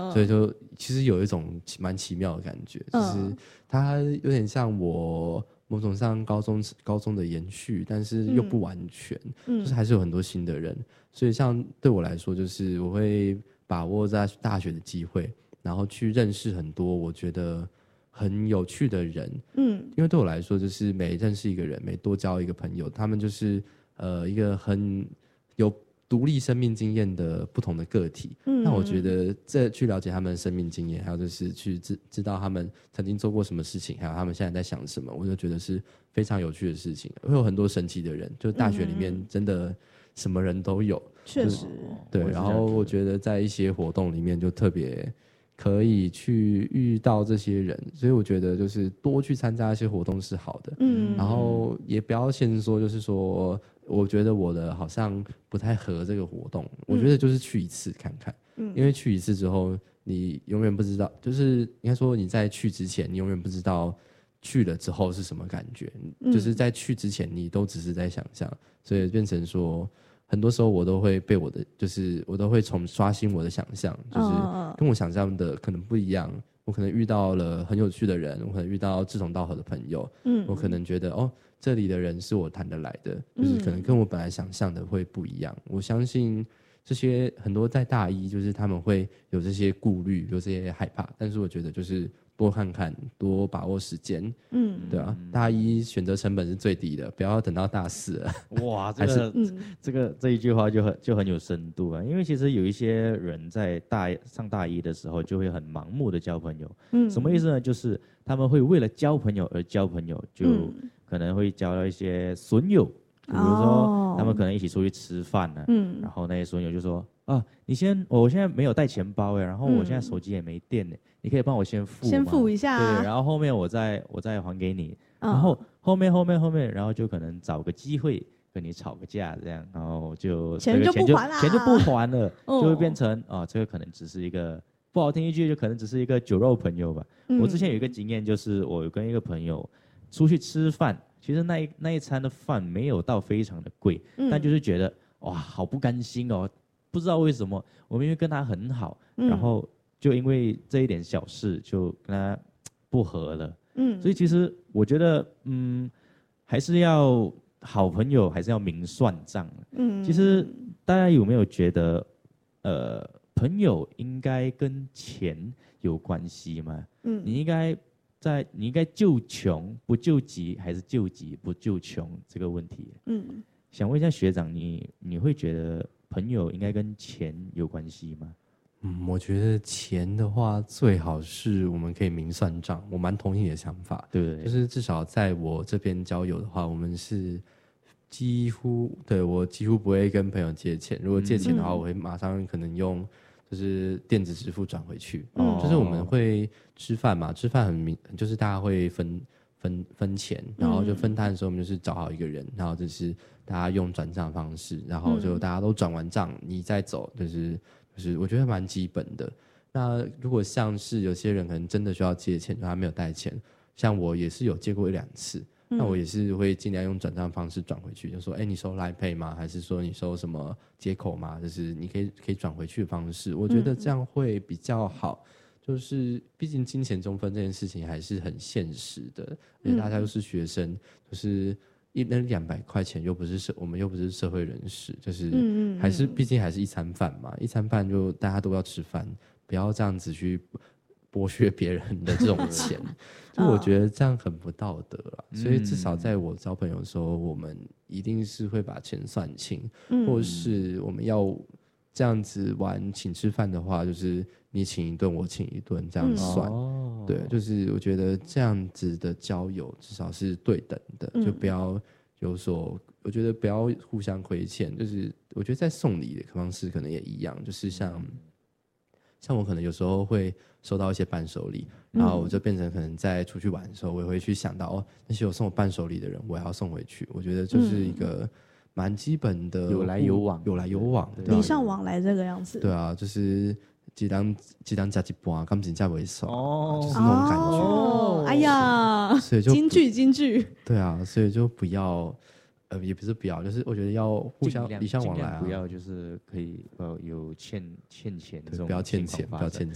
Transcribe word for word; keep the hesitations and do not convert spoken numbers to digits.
嗯，所以就其实有一种蛮奇妙的感觉，嗯、就是它有点像我某种上高中高中的延续，但是又不完全，嗯、就是还是有很多新的人，所以像对我来说，就是我会把握在大学的机会，然后去认识很多我觉得很有趣的人，嗯，因为对我来说，就是每认识一个人，每多交一个朋友，他们就是呃一个很有独立生命经验的不同的个体。嗯，那我觉得这去了解他们的生命经验，还有就是去知知道他们曾经做过什么事情，还有他们现在在想什么，我就觉得是非常有趣的事情。会有很多神奇的人，就大学里面真的什么人都有， 确实， 对。然后我觉得在一些活动里面就特别可以去遇到这些人，所以我觉得就是多去参加一些活动是好的，嗯，然后也不要先说就是说，我觉得我的好像不太合这个活动，嗯、我觉得就是去一次看看，嗯，因为去一次之后，你永远不知道，就是应该说你在去之前，你永远不知道去了之后是什么感觉，嗯、就是在去之前你都只是在想象，所以变成说。很多时候我都会被我的，就是我都会重刷新我的想象，就是跟我想象的可能不一样。我可能遇到了很有趣的人，我可能遇到志同道合的朋友，嗯，我可能觉得哦，这里的人是我谈得来的，就是可能跟我本来想象的会不一样。我相信这些很多在大一，就是他们会有这些顾虑，有这些害怕，但是我觉得就是多看看，多把握时间，嗯，对啊，大一选择成本是最低的，不要等到大四了。 哇，这个、嗯、这个这一句话就很就很有深度啊，因为其实有一些人在大上大一的时候就会很盲目的交朋友，嗯，什么意思呢？就是他们会为了交朋友而交朋友，就可能会交到一些损友，比如说他们可能一起出去吃饭呢、啊，嗯，然后那些损友就说啊，你先，我现在没有带钱包哎，然后我现在手机也没电呢。你可以帮我先付吗？ 先付一下、 啊，对，然后后面我再我再还给你，嗯、然后后面后面后面，然后就可能找个机会跟你吵个架这样，然后就钱就不还了， 钱就不还了，就会变成哦，这个可能只是一个不好听一句，就可能只是一个酒肉朋友吧。嗯、我之前有一个经验，就是我有跟一个朋友出去吃饭，其实那一那一餐的饭没有到非常的贵，嗯、但就是觉得哇，好不甘心哦，不知道为什么，我明明跟他很好，嗯、然后。就因为这一点小事就跟他不合了，嗯，所以其实我觉得，嗯，还是要好朋友还是要明算账，嗯，其实大家有没有觉得，呃，朋友应该跟钱有关系吗？嗯，你应该在你应该救穷不救急，还是救急不救穷这个问题？嗯，想问一下学长，你你会觉得朋友应该跟钱有关系吗？ 嗯，我觉得钱的话，最好是我们可以明算账。我蛮同意你的想法， 对对对， 就是至少在我这边交友的话，我们是几乎对我几乎不会跟朋友借钱。如果借钱的话，嗯、我会马上可能用就是电子支付转回去。嗯，就是我们会吃饭嘛，吃饭很明，就是大家会分分分钱，然后就分摊的时候，我们就是找好一个人，然后就是大家用转账方式，然后就大家都转完账，你再走，就是。就是我觉得蛮基本的。那如果像是有些人可能真的需要借钱，他没有带钱，像我也是有借过一两次，嗯、那我也是会尽量用转账方式转回去，就说，哎，你收 Line Pay 吗？还是说你收什么接口吗？就是你可以可以转回去的方式，我觉得这样会比较好。嗯、就是毕竟金钱中分这件事情还是很现实的，而且大家都是学生，就是。一那两百块钱又不是社，我们又不是社会人士，就是还是毕竟还是一餐饭嘛，一餐饭就大家都要吃饭，不要这样子去剥削别人的这种钱，就我觉得这样很不道德啦。嗯、所以至少在我交朋友的时候，我们一定是会把钱算清，嗯、或是我们要这样子玩请吃饭的话，就是你请一顿我请一顿这样算。嗯哦、对，就是我觉得这样子的交友至少是对等的，嗯、就不要有所，我觉得不要互相亏欠。就是我觉得在送礼的方式可能也一样，就是像、嗯、像我可能有时候会收到一些伴手礼，然后我就变成可能在出去玩的时候，我也会去想到哦，那些有送我伴手礼的人，我也要送回去。我觉得就是一个。蛮基本的有来有往， 有来有往， 礼尚往来这个样子。 对啊，就是几当几当加几半，感情价为少，哦，就是那种感觉。 哦，哎呀， 所以就京剧京剧。 对啊，所以就不要，呃，也不是不要，就是我觉得要互相礼尚往来啊， 不要就是可以呃有欠欠钱这种， 不要欠钱，不要欠